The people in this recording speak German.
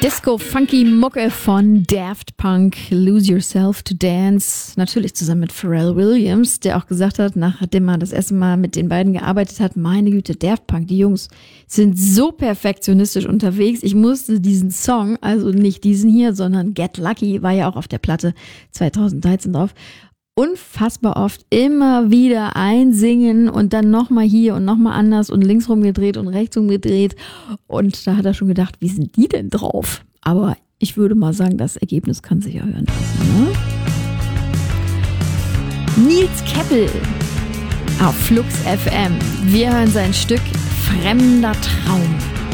Disco-Funky-Mucke von Daft Punk, Lose Yourself to Dance. Natürlich zusammen mit Pharrell Williams, der auch gesagt hat, nachdem er das erste Mal mit den beiden gearbeitet hat, meine Güte, Daft Punk, die Jungs sind so perfektionistisch unterwegs. Ich musste diesen Song, also nicht diesen hier, sondern Get Lucky, war ja auch auf der Platte 2013 drauf, unfassbar oft immer wieder einsingen und dann nochmal hier und nochmal anders und links rumgedreht und rechts rumgedreht. Und da hat er schon gedacht, wie sind die denn drauf? Aber ich würde mal sagen, das Ergebnis kann sich ja hören lassen. Ne? Nils Keppel auf Flux FM. Wir hören sein Stück Fremder Traum.